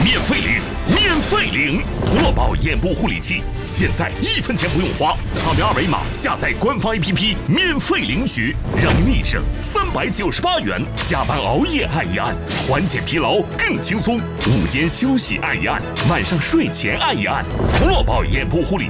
免费领，免费领！童乐宝眼部护理器，现在1分钱不用花，扫描2维码下载官方 APP， 免费领取，让你一生398元，加班熬夜按一按，缓解疲劳更轻松，午间休息按一按，晚上睡前按一按，童乐宝眼部护理